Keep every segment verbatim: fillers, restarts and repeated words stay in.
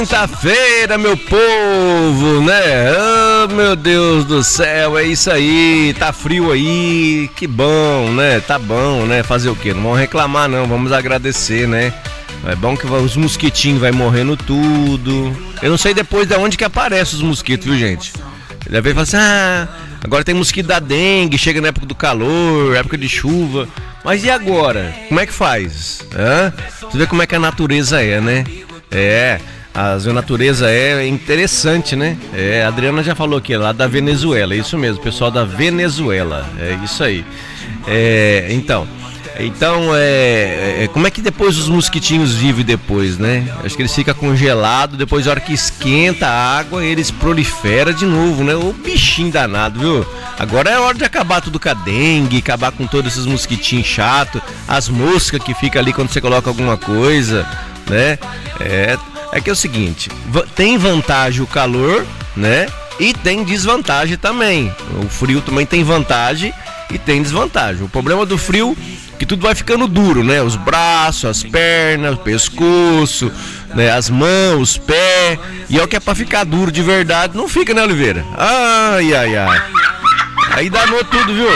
Quinta-feira, meu povo, né? Oh, meu Deus do céu, é isso aí, tá frio aí, que bom, né? Tá bom, né? Fazer o quê? Não vamos reclamar não, vamos agradecer, né? É bom que os mosquitinhos vai morrendo tudo. Eu não sei depois de onde que aparecem os mosquitos, viu, gente? Deve falar assim, ah, agora tem mosquito da dengue, chega na época do calor, época de chuva. Mas e agora? Como é que faz? Hã? Você vê como é que a natureza é, né? É... A natureza é interessante, né? É, a Adriana já falou aqui, lá da Venezuela, é isso mesmo, pessoal da Venezuela, é isso aí. É, então, então é, é, como é que depois os mosquitinhos vivem depois, né? Acho que eles ficam congelados, depois a hora que esquenta a água, eles proliferam de novo, né? O bichinho danado, viu? Agora é hora de acabar tudo com a dengue, acabar com todos esses mosquitinhos chatos, as moscas que ficam ali quando você coloca alguma coisa, né? É... É que é o seguinte, tem vantagem o calor, né? E tem desvantagem também. O frio também tem vantagem e tem desvantagem. O problema do frio é que tudo vai ficando duro, né? Os braços, as pernas, o pescoço, né? As mãos, os pés. E é o que é pra ficar duro de verdade, não fica, né, Oliveira? Ai, ai, ai. Aí danou tudo, viu?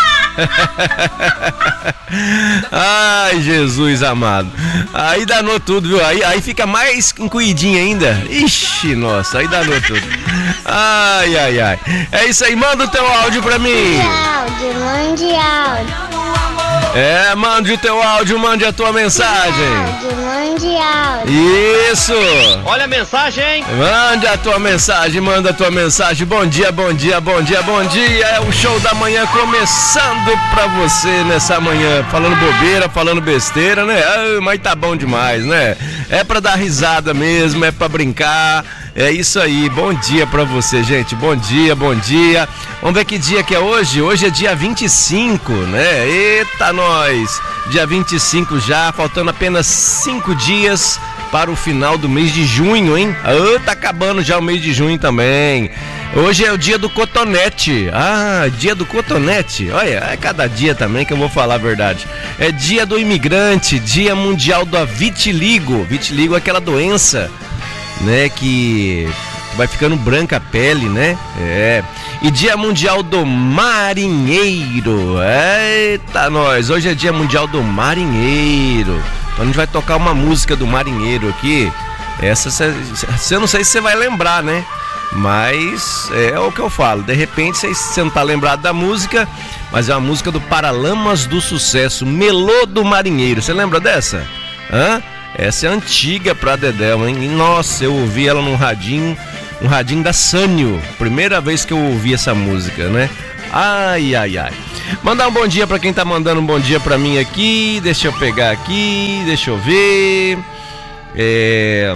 Ai, Jesus amado. Aí danou tudo, viu? Aí, aí fica mais encolhidinho ainda. Ixi, nossa, aí danou tudo. Ai, ai, ai. É isso aí, manda o teu áudio pra mim. Áudio, mande áudio. É, mande o teu áudio, mande a tua mensagem. Áudio, mande áudio. Isso. Olha a mensagem. Mande a tua mensagem, manda a tua mensagem. Bom dia, bom dia, bom dia, bom dia. É o show da manhã começando pra você nessa manhã. Falando bobeira, falando besteira, né? Ah, mas tá bom demais, né? É pra dar risada mesmo, é pra brincar. É isso aí, bom dia pra você, gente, bom dia, bom dia. Vamos ver que dia que é hoje? Hoje é dia vinte e cinco, né? Eita nós! Dia vinte e cinco já, faltando apenas cinco dias para o final do mês de junho, hein? Ah, tá acabando já o mês de junho também. Hoje é o dia do cotonete. Ah, dia do cotonete. Olha, é cada dia também que eu vou falar a verdade. É dia do imigrante, dia mundial do vitiligo. Vitiligo é aquela doença, né, que vai ficando branca a pele, né? É. E dia mundial do marinheiro. Eita nós, hoje é dia mundial do marinheiro. Então a gente vai tocar uma música do marinheiro aqui. Essa eu não sei se você vai lembrar, né? Mas é o que eu falo. De repente você não tá lembrado da música, mas é uma música do Paralamas do Sucesso, Melô do Marinheiro. Você lembra dessa? Hã? Essa é antiga pra Dedéu, hein? E, nossa, eu ouvi ela num radinho, um radinho da Sânio. Primeira vez que eu ouvi essa música, né? Ai, ai, ai. Mandar um bom dia pra quem tá mandando um bom dia pra mim aqui. Deixa eu pegar aqui, deixa eu ver. É...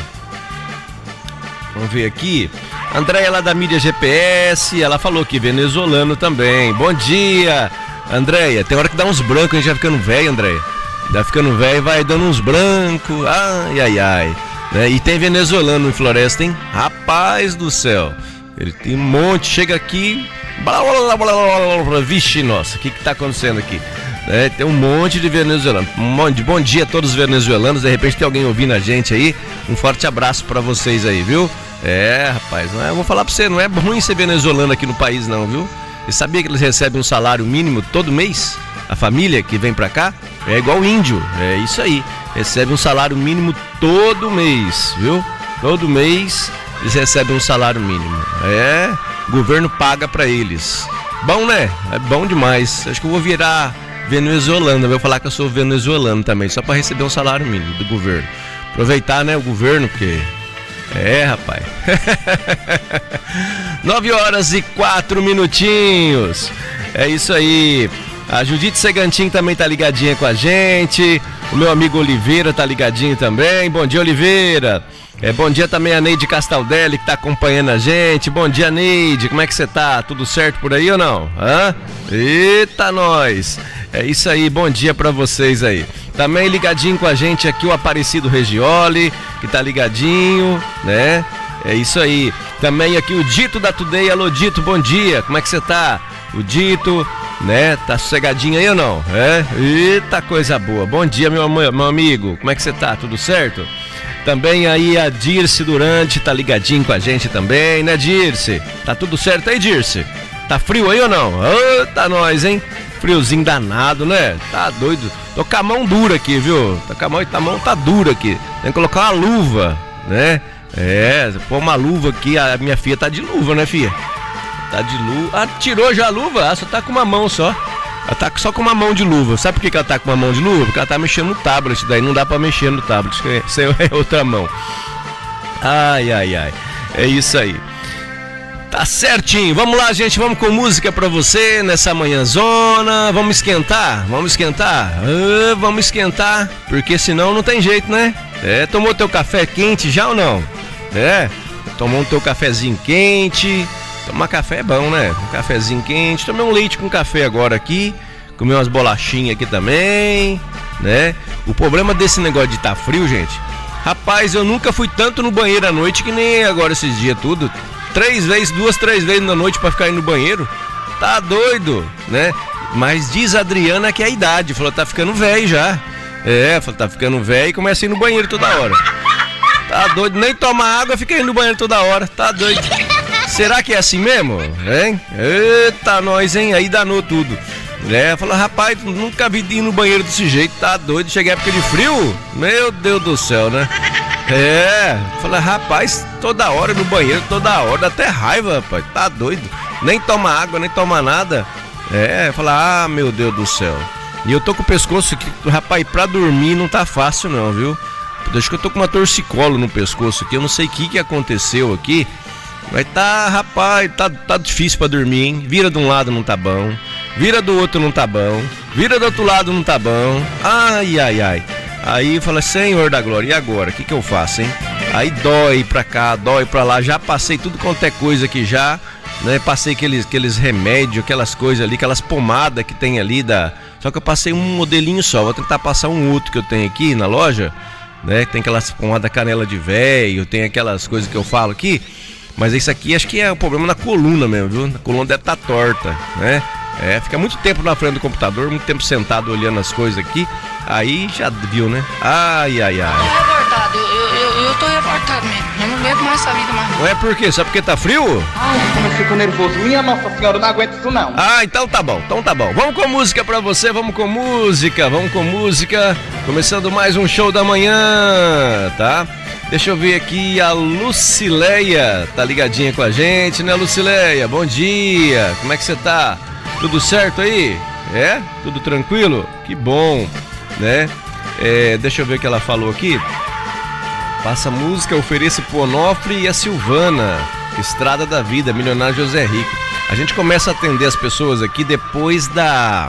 Vamos ver aqui. Andréia lá da mídia G P S, ela falou que venezuelano também. Bom dia, Andréia. Tem hora que dá uns brancos, a gente vai ficando velho, Andréia. Vai ficando velho, vai dando uns brancos, ai, ai, ai, né? E tem venezuelano em Floresta, hein? Rapaz do céu, ele tem um monte, chega aqui, blá, blá, blá, blá, blá, vixe, nossa, o que que tá acontecendo aqui? É, tem um monte de venezuelanos, um monte de bom dia a todos os venezuelanos, de repente tem alguém ouvindo a gente aí, um forte abraço pra vocês aí, viu? É, rapaz, não é, eu vou falar pra você, não é ruim ser venezuelano aqui no país não, viu? Você sabia que eles recebem um salário mínimo todo mês? A família que vem pra cá é igual índio, é isso aí. Recebe um salário mínimo todo mês, viu? Todo mês eles recebem um salário mínimo. É, o governo paga pra eles. Bom, né? É bom demais. Acho que eu vou virar venezuelano, eu vou falar que eu sou venezuelano também, só pra receber um salário mínimo do governo. Aproveitar, né, o governo, porque... É, rapaz. Nove horas e quatro minutinhos. É isso aí. A Judite Segantin também tá ligadinha com a gente. O meu amigo Oliveira tá ligadinho também. Bom dia, Oliveira. É, bom dia também a Neide Castaldelli, que tá acompanhando a gente. Bom dia, Neide. Como é que você tá? Tudo certo por aí ou não? Hã? Eita, nós. É isso aí, bom dia pra vocês aí. Também ligadinho com a gente aqui o Aparecido Regioli, que tá ligadinho, né? É isso aí. Também aqui o Dito da Today. Alô, Dito, bom dia. Como é que você tá? O Dito, né? Tá sossegadinho aí ou não? É? Eita, coisa boa. Bom dia, meu, meu amigo. Como é que você tá? Tudo certo? Também aí a Dirce Durante tá ligadinho com a gente também, né, Dirce? Tá tudo certo aí, Dirce? Tá frio aí ou não? Ô, tá nós, hein? Friozinho danado, né? Tá doido. Tô com a mão dura aqui, viu? Tô com a mão, a mão tá dura aqui. Tem que colocar uma luva, né? É, pôr uma luva aqui. A minha filha tá de luva, né, filha? Tá de luva. Ah, tirou já a luva? Ah, só tá com uma mão só. Ela tá só com uma mão de luva. Sabe por que, que ela tá com uma mão de luva? Porque ela tá mexendo no tablet. Daí não dá pra mexer no tablet. Isso é outra mão. Ai, ai, ai. É isso aí. Tá certinho. Vamos lá, gente. Vamos com música pra você nessa manhãzona. Vamos esquentar? Vamos esquentar? Ah, vamos esquentar. Porque senão não tem jeito, né? É, tomou teu café quente já ou não? É, tomou um teu cafezinho quente. Tomar café é bom, né? Um cafezinho quente. Tomei um leite com café agora aqui. Comi umas bolachinhas aqui também, né? O problema desse negócio de tá frio, gente. Rapaz, eu nunca fui tanto no banheiro à noite que nem agora esses dias tudo. Três vezes, duas, três vezes na noite pra ficar indo no banheiro. Tá doido, né? Mas diz a Adriana que é a idade. Falou, tá ficando velho já. É, falou, tá ficando velho e começa a ir no banheiro toda hora. Tá doido, nem toma água, fica indo no banheiro toda hora. Tá doido. Será que é assim mesmo? Hein? Eita, nós, hein? Aí danou tudo. É, falou, rapaz, nunca vi ir no banheiro desse jeito, tá doido? Cheguei a época de frio? Meu Deus do céu, né? É, falei, rapaz, toda hora no banheiro, toda hora, dá até raiva, rapaz, tá doido? Nem toma água, nem toma nada. É, fala, ah, meu Deus do céu. E eu tô com o pescoço aqui, rapaz, pra dormir não tá fácil não, viu? Acho que eu tô com uma torcicolo no pescoço aqui, eu não sei o que que aconteceu aqui. Mas tá, rapaz, tá, tá difícil pra dormir, hein? Vira de um lado não tá bom, vira do outro não tá bom, vira do outro lado não tá bom. Ai, ai, ai. Aí fala, Senhor da glória, e agora? O que que eu faço, hein? Aí dói pra cá, dói pra lá. Já passei tudo quanto é coisa aqui já, né? Passei aqueles, aqueles remédios, aquelas coisas ali, aquelas pomadas que tem ali da... Só que eu passei um modelinho só, vou tentar passar um outro que eu tenho aqui na loja, né? Tem aquelas pomadas canela de velho, tem aquelas coisas que eu falo aqui. Mas isso aqui acho que é o problema na coluna mesmo, viu? A coluna deve estar torta, né? É, fica muito tempo na frente do computador, muito tempo sentado olhando as coisas aqui. Aí já viu, né? Ai, ai, ai. Eu tô revoltado, eu, eu, eu tô revoltado mesmo. Eu não aguento mais essa vida mais. Ué, por quê? Só porque tá frio? Ai, como eu fico nervoso. Minha Nossa Senhora, eu não aguento isso não. Ah, então tá bom, então tá bom. Vamos com música pra você, vamos com música, vamos com música. Começando mais um show da manhã, tá? Deixa eu ver aqui, a Lucileia tá ligadinha com a gente, né, Lucileia? Bom dia, como é que você tá? Tudo certo aí? É? Tudo tranquilo? Que bom, né? É, deixa eu ver o que ela falou aqui. Passa música, ofereça pro Onofre e a Silvana, Estrada da Vida, Milionário José Rico. A gente começa a atender as pessoas aqui depois da...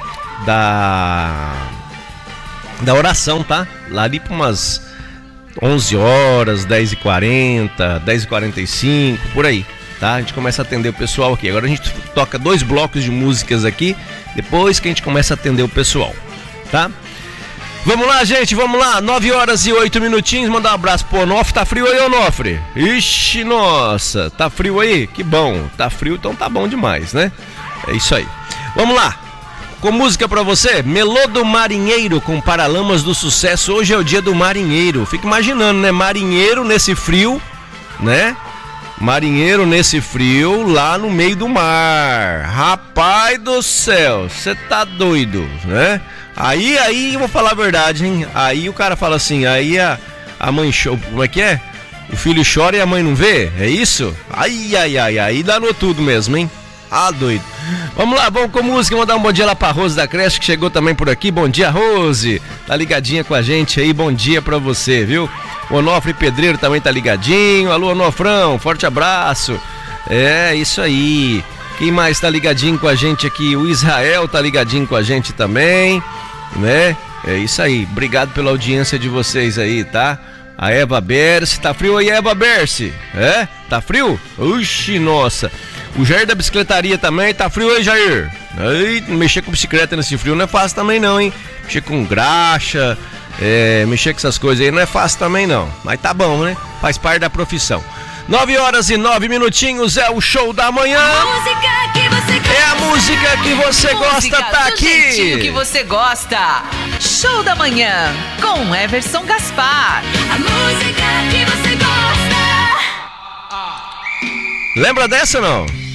Da... Da oração, tá? Lá ali pra umas onze horas, dez e quarenta, dez e quarenta e cinco, por aí, tá? A gente começa a atender o pessoal aqui. Agora a gente toca dois blocos de músicas aqui, depois que a gente começa a atender o pessoal, tá? Vamos lá, gente, vamos lá, nove horas e oito minutinhos, mandar um abraço pro Onofre. Tá frio aí, Onofre? Ixi, nossa, tá frio aí? Que bom, tá frio, então tá bom demais, né? É isso aí. Vamos lá. Com música pra você, Melô do Marinheiro com Paralamas do Sucesso. Hoje é o dia do marinheiro. Fica imaginando, né? Marinheiro nesse frio, né? Marinheiro nesse frio lá no meio do mar. Rapaz do céu, você tá doido, né? Aí, aí, eu vou falar a verdade, hein? Aí o cara fala assim, aí a, a mãe chora, como é que é? O filho chora e a mãe não vê? É isso? Ai, ai, ai, aí danou tudo mesmo, hein? Ah, doido. Vamos lá, vamos com música, mandar um bom dia lá pra Rose da creche, que chegou também por aqui. Bom dia, Rose. Tá ligadinha com a gente aí, bom dia pra você, viu? O Onofre Pedreiro também tá ligadinho. Alô, Onofrão, forte abraço. É, isso aí. Quem mais tá ligadinho com a gente aqui? O Israel tá ligadinho com a gente também, né? É isso aí, obrigado pela audiência de vocês aí, tá? A Eva Berce, tá frio aí, Eva Berce? É? Tá frio? Uxi, nossa. O Jair da bicicletaria também, tá frio aí, Jair? Aí, mexer com bicicleta nesse frio não é fácil também não, hein? Mexer com graxa, é, mexer com essas coisas aí não é fácil também não. Mas tá bom, né? Faz parte da profissão. nove horas e nove minutinhos, é o show da manhã. Música que você É a música que você música gosta, tá do aqui. jeitinho que você gosta. Show da Manhã, com Everson Gaspar. A música que você gosta. Lembra dessa ou não?